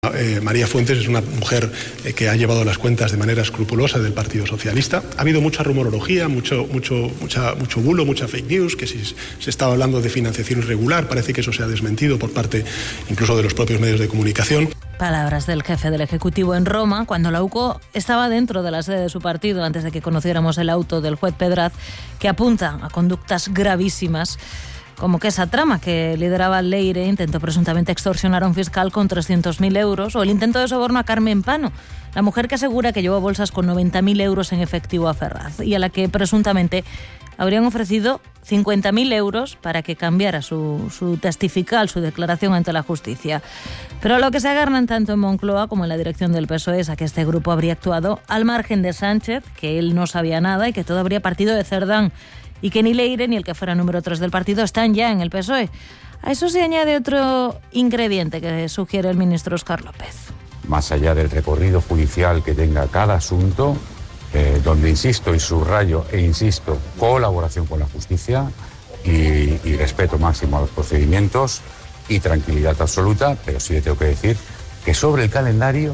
María Fuentes es una mujer que ha llevado las cuentas de manera escrupulosa del Partido Socialista. Ha habido mucha rumorología, mucho bulo, mucha fake news, que si se estaba hablando de financiación irregular, parece que eso se ha desmentido por parte incluso de los propios medios de comunicación. Palabras del jefe del Ejecutivo en Roma, cuando la UCO estaba dentro de la sede de su partido, antes de que conociéramos el auto del juez Pedraz, que apunta a conductas gravísimas, como que esa trama que lideraba Leire intentó presuntamente extorsionar a un fiscal con 300.000 euros, o el intento de soborno a Carmen Pano, la mujer que asegura que llevó bolsas con 90.000 euros en efectivo a Ferraz y a la que presuntamente habrían ofrecido 50.000 euros para que cambiara su testifical, su declaración ante la justicia. Pero a lo que se agarran tanto en Moncloa como en la dirección del PSOE es a que este grupo habría actuado al margen de Sánchez, que él no sabía nada y que todo habría partido de Cerdán, y que ni Leire ni el que fuera número 3 del partido están ya en el PSOE. A eso se añade otro ingrediente que sugiere el ministro Óscar López. Más allá del recorrido judicial que tenga cada asunto, donde insisto y subrayo colaboración con la justicia y respeto máximo a los procedimientos y tranquilidad absoluta, pero sí le tengo que decir que sobre el calendario,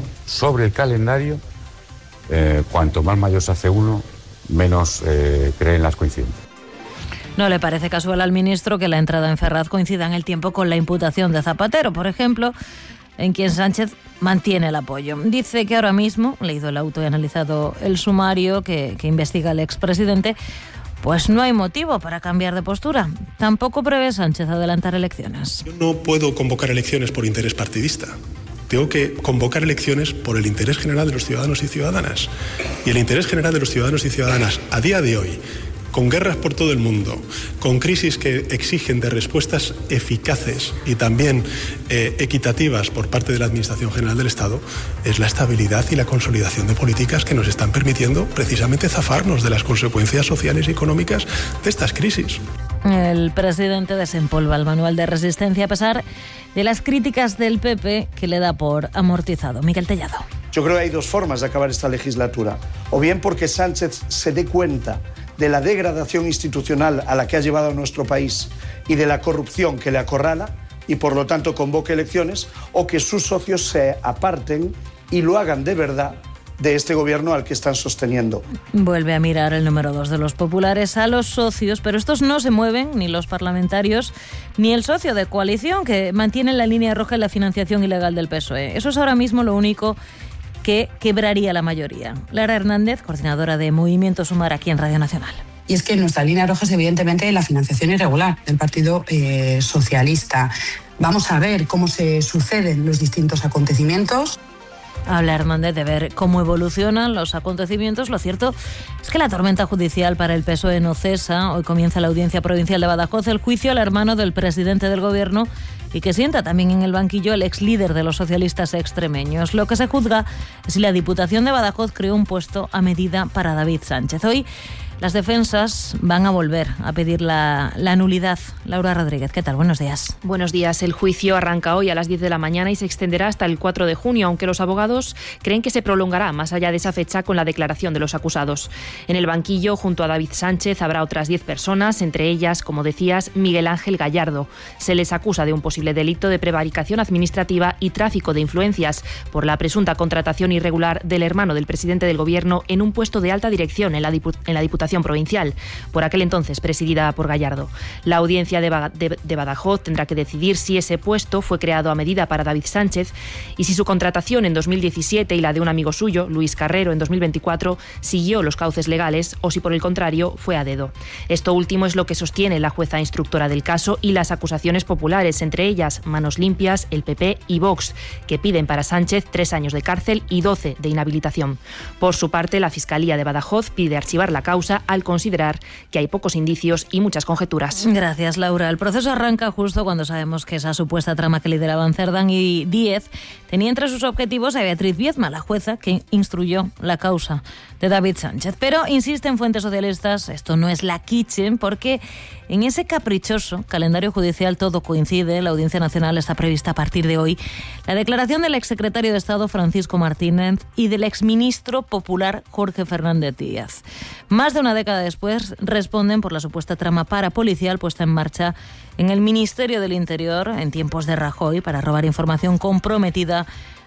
cuanto más mayor se hace uno, menos creen las coincidencias. No le parece casual al ministro que la entrada en Ferraz coincida en el tiempo con la imputación de Zapatero, por ejemplo, en quien Sánchez mantiene el apoyo. Dice que ahora mismo, leído el auto y analizado el sumario que investiga el expresidente, pues no hay motivo para cambiar de postura. Tampoco prevé Sánchez adelantar elecciones. Yo no puedo convocar elecciones por interés partidista. Tengo que convocar elecciones por el interés general de los ciudadanos y ciudadanas. Y el interés general de los ciudadanos y ciudadanas a día de hoy, con guerras por todo el mundo, con crisis que exigen de respuestas eficaces y también equitativas por parte de la Administración General del Estado, es la estabilidad y la consolidación de políticas que nos están permitiendo precisamente zafarnos de las consecuencias sociales y económicas de estas crisis. El presidente desempolva el manual de resistencia a pesar de las críticas del PP que le da por amortizado. Miguel Tellado. Yo creo que hay dos formas de acabar esta legislatura. O bien porque Sánchez se dé cuenta de la degradación institucional a la que ha llevado a nuestro país y de la corrupción que le acorrala y por lo tanto convoque elecciones, o que sus socios se aparten y lo hagan de verdad de este gobierno al que están sosteniendo. Vuelve a mirar el número 2 de los populares a los socios, pero estos no se mueven, ni los parlamentarios, ni el socio de coalición, que mantiene la línea roja en la financiación ilegal del PSOE. Eso es ahora mismo lo único que quebraría la mayoría. Lara Hernández, coordinadora de Movimiento Sumar aquí en Radio Nacional. Y es que nuestra línea roja es evidentemente la financiación irregular del Partido Socialista. Vamos a ver cómo se suceden los distintos acontecimientos. Habla Hernández de ver cómo evolucionan los acontecimientos. Lo cierto es que la tormenta judicial para el PSOE no cesa. Hoy comienza la Audiencia Provincial de Badajoz el juicio al hermano del presidente del Gobierno y que sienta también en el banquillo el ex líder de los socialistas extremeños. Lo que se juzga es si la Diputación de Badajoz creó un puesto a medida para David Sánchez. Hoy las defensas van a volver a pedir la nulidad. Laura Rodríguez, ¿qué tal? Buenos días. Buenos días. El juicio arranca hoy a las 10 de la mañana y se extenderá hasta el 4 de junio, aunque los abogados creen que se prolongará más allá de esa fecha con la declaración de los acusados. En el banquillo, junto a David Sánchez, habrá otras 10 personas, entre ellas, como decías, Miguel Ángel Gallardo. Se les acusa de un posible delito de prevaricación administrativa y tráfico de influencias por la presunta contratación irregular del hermano del presidente del Gobierno en un puesto de alta dirección en la Diputación Provincial, por aquel entonces presidida por Gallardo. La audiencia de Badajoz tendrá que decidir si ese puesto fue creado a medida para David Sánchez y si su contratación en 2017 y la de un amigo suyo, Luis Carrero, en 2024, siguió los cauces legales o si por el contrario fue a dedo. Esto último es lo que sostiene la jueza instructora del caso y las acusaciones populares, entre ellas Manos Limpias, el PP y Vox, que piden para Sánchez 3 años de cárcel y 12 de inhabilitación. Por su parte, la Fiscalía de Badajoz pide archivar la causa al considerar que hay pocos indicios y muchas conjeturas. Gracias, Laura. El proceso arranca justo cuando sabemos que esa supuesta trama que lideraban Cerdán y Díez tenía entre sus objetivos a Beatriz Viezma, la jueza que instruyó la causa de David Sánchez. Pero insisten fuentes socialistas, esto no es la kitchen, porque en ese caprichoso calendario judicial todo coincide. La Audiencia Nacional está prevista a partir de hoy. La declaración del exsecretario de Estado Francisco Martínez y del exministro popular Jorge Fernández Díaz. Más de una década después responden por la supuesta trama parapolicial puesta en marcha en el Ministerio del Interior en tiempos de Rajoy para robar información comprometida